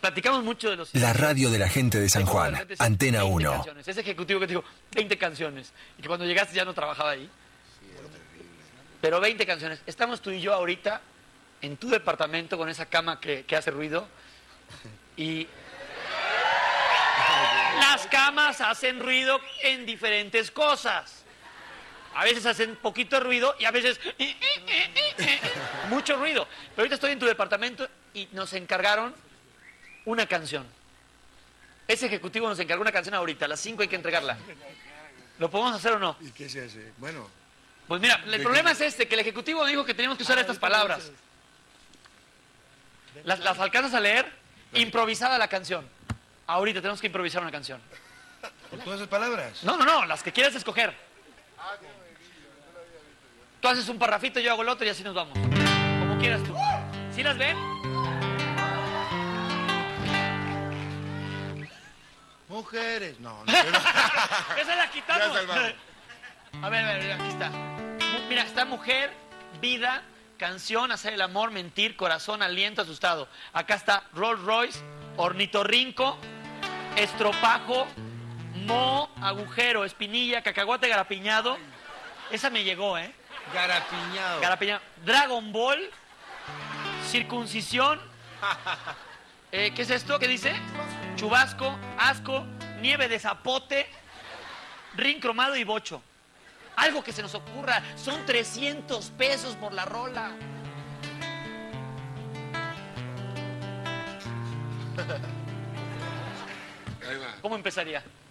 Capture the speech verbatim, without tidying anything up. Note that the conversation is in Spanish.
platicamos mucho de los... La radio de la gente de San Juan, Antena uno. Canciones. Ese ejecutivo que te dijo, veinte canciones. Y que cuando llegaste ya no trabajaba ahí. Pero veinte canciones. Estamos tú y yo ahorita en tu departamento con esa cama que, que hace ruido. Y... las camas hacen ruido en diferentes cosas. A veces hacen poquito ruido y a veces... mucho ruido. Pero ahorita estoy en tu departamento y nos encargaron una canción. Ese ejecutivo nos encargó una canción ahorita. A las cinco hay que entregarla. ¿Lo podemos hacer o no? ¿Y qué se hace? Bueno... Pues mira, el problema es este, que el ejecutivo dijo que teníamos que usar estas palabras. ¿Las, las alcanzas a leer? Improvisada la canción. Ahorita tenemos que improvisar una canción. ¿Con todas esas palabras? No, no, no, las que quieras escoger. Tú haces un parrafito, yo hago el otro y así nos vamos. Como quieras tú. ¿Sí las ven? Mujeres. No, no. Esa la quitamos. A ver, a ver, aquí está. Mira, está mujer, vida, canción, hacer el amor, mentir, corazón, aliento, asustado. Acá está Rolls Royce, ornitorrinco, estropajo, mo, agujero, espinilla, cacahuate, garapiñado. Esa me llegó, ¿eh? Garapiñado. Garapiñado. Dragon Ball, circuncisión. Eh, ¿Qué es esto? ¿Qué dice? Chubasco, asco, nieve de zapote, rin cromado y bocho. Algo que se nos ocurra. Son trescientos pesos por la rola. ¿Cómo empezaría?